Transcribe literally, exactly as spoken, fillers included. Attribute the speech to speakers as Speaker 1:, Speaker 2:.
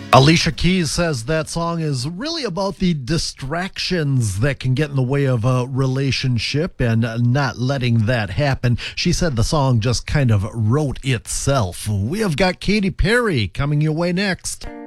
Speaker 1: Alicia Keys says that song is really about the distractions that can get in the way of a relationship and not letting that happen. She said the song just kind of wrote itself. We have got Katy Perry coming your way next.